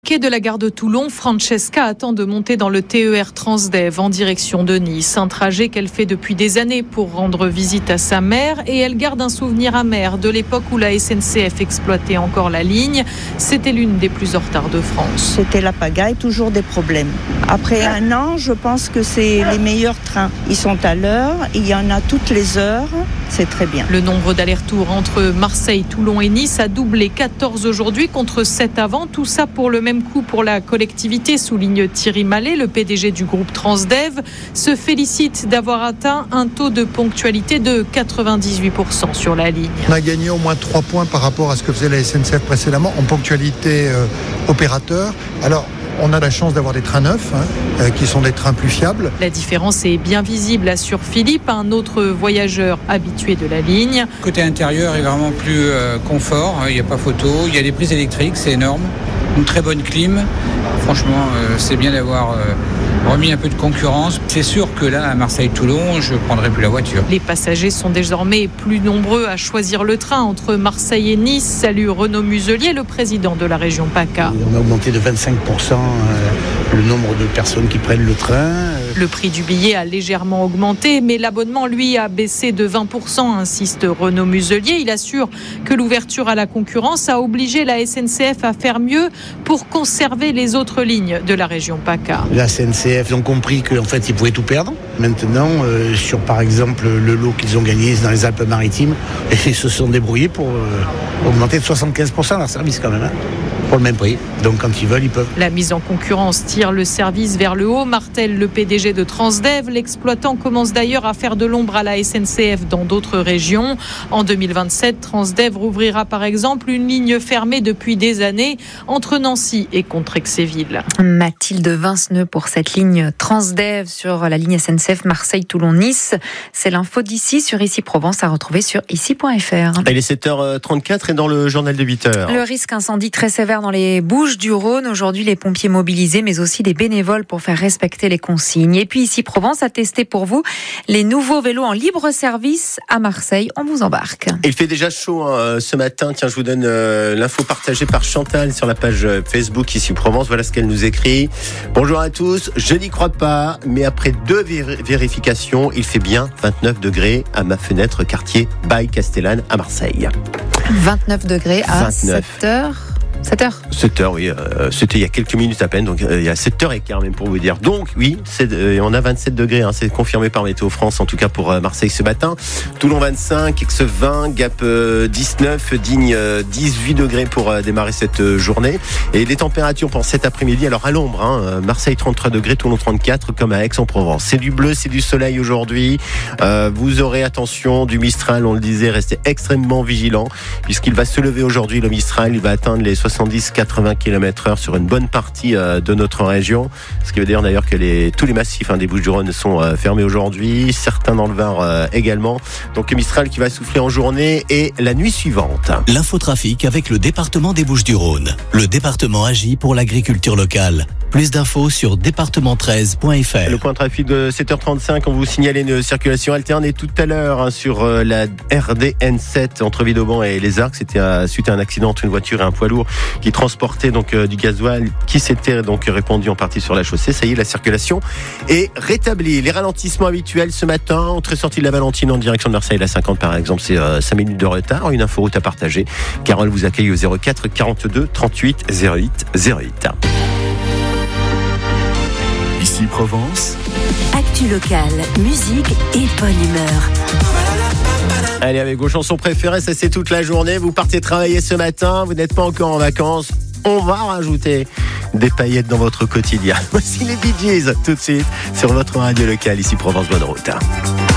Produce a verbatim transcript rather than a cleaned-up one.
quai de la gare de Toulon, Francesca attend de monter dans le T E R Transdev en direction de Nice. Un trajet qu'elle fait depuis des années pour rendre visite à sa mère et elle garde un souvenir amer de l'époque où la S N C F exploitait encore la ligne. C'était l'une des plus en retard de France. C'était la pagaille, toujours des problèmes. Après un an, je pense que c'est les meilleurs trains. Ils sont à l'heure, il y en a toutes les heures, c'est très bien. Le nombre d'allers-retours entre Marseille, Toulon et Nice a doublé, quatorze aujourd'hui contre sept avant. Tout ça pour le même coût pour la collectivité, souligne Thierry Mallet, le P D G du groupe Transdev, se félicite d'avoir atteint un taux de ponctualité de quatre-vingt-dix-huit pour cent sur la ligne. On a gagné au moins trois points par rapport à ce que faisait la S N C F précédemment en ponctualité euh, opérateur. Alors, on a la chance d'avoir des trains neufs, hein, euh, qui sont des trains plus fiables. La différence est bien visible, assure Philippe, un autre voyageur habitué de la ligne. Côté intérieur est vraiment plus euh, confort, il n'y a pas photo, il y a des prises électriques, c'est énorme, une très bonne clim. Franchement, euh, c'est bien d'avoir euh, remis un peu de concurrence. C'est sûr que là, à Marseille-Toulon, je ne prendrai plus la voiture. Les passagers sont désormais plus nombreux à choisir le train entre Marseille et Nice. Salue Renaud Muselier, le président de la région PACA. On a augmenté de vingt-cinq pour cent le nombre de personnes qui prennent le train. Le prix du billet a légèrement augmenté, mais l'abonnement, lui, a baissé de vingt pour cent, insiste Renaud Muselier. Il assure que l'ouverture à la concurrence a obligé la S N C F à faire mieux pour conserver les autres lignes de la région PACA. La S N C F ont compris qu'en fait, ils pouvaient tout perdre. Maintenant, euh, sur par exemple le lot qu'ils ont gagné dans les Alpes-Maritimes, ils se sont débrouillés pour euh, augmenter de soixante-quinze pour cent leur service quand même, hein, pour le même prix. Donc quand ils veulent, ils peuvent. La mise en concurrence tire le service vers le haut, martèle le P D G de Transdev. L'exploitant commence d'ailleurs à faire de l'ombre à la S N C F dans d'autres régions. En deux mille vingt-sept, Transdev rouvrira par exemple une ligne fermée depuis des années entre Nancy et Contrexéville. Mathilde Vinceneux pour cette ligne Transdev sur la ligne S N C F Marseille-Toulon-Nice. C'est l'info d'ici sur Ici Provence à retrouver sur ici point f r. Il est sept heures trente-quatre et dans le journal de huit heures. Le risque incendie très sévère dans les Bouches-du-Rhône. Aujourd'hui, les pompiers mobilisés, mais aussi des bénévoles pour faire respecter les consignes. Et puis ici Provence a testé pour vous les nouveaux vélos en libre service à Marseille. On vous embarque. Il fait déjà chaud hein, ce matin. Tiens, je vous donne euh, l'info partagée par Chantal sur la page Facebook Ici Provence. Voilà ce qu'elle nous écrit. Bonjour à tous. Je n'y crois pas, mais après deux vér- vérifications, il fait bien vingt-neuf degrés à ma fenêtre quartier Baille Castellane à Marseille. vingt-neuf degrés à vingt-neuf. sept heures. sept heures sept heures, oui. Euh, c'était il y a quelques minutes à peine, donc euh, il y a sept heures quinze même pour vous dire. Donc oui, c'est, euh, on a vingt-sept degrés, hein, c'est confirmé par Météo France, en tout cas pour euh, Marseille ce matin. Toulon vingt-cinq, Aix vingt, Gap euh, dix-neuf, Digne euh, dix-huit degrés pour euh, démarrer cette euh, journée. Et les températures pour cet après-midi, alors à l'ombre, hein, Marseille trente-trois degrés, Toulon trente-quatre, comme à Aix-en-Provence. C'est du bleu, c'est du soleil aujourd'hui. Euh, vous aurez attention du Mistral, on le disait, restez extrêmement vigilants, puisqu'il va se lever aujourd'hui, le Mistral, il va atteindre les soixante-dix à quatre-vingts kilomètres heure sur une bonne partie euh, de notre région. Ce qui veut dire d'ailleurs que les, tous les massifs hein, des Bouches-du-Rhône sont euh, fermés aujourd'hui, certains dans le Var euh, également. Donc le Mistral qui va souffler en journée et la nuit suivante. L'infotrafic avec le département des Bouches-du-Rhône. Le département agit pour l'agriculture locale. Plus d'infos sur département treize point f r. Le point de trafic de sept heures trente-cinq, on vous signale une circulation alternée tout à l'heure hein, sur euh, la R D N sept entre Villeauban et Les Arcs. C'était euh, suite à un accident entre une voiture et un poids lourd qui transportait donc euh, du gasoil qui s'était donc répandu en partie sur la chaussée. Ça y est, la circulation est rétablie. Les ralentissements habituels ce matin, entrée sortie de la Valentine en direction de Marseille, la cinquante par exemple, c'est euh, cinq minutes de retard. Une inforoute à partager. Carole vous accueille au zéro quatre quarante-deux trente-huit zéro huit zéro huit. Ici Provence. Actu locale, musique et bonne humeur. Allez, avec vos chansons préférées, ça c'est toute la journée. Vous partez travailler ce matin, vous n'êtes pas encore en vacances. On va rajouter des paillettes dans votre quotidien. Voici les Bee Gees tout de suite sur votre radio locale. Ici Provence, bonne route.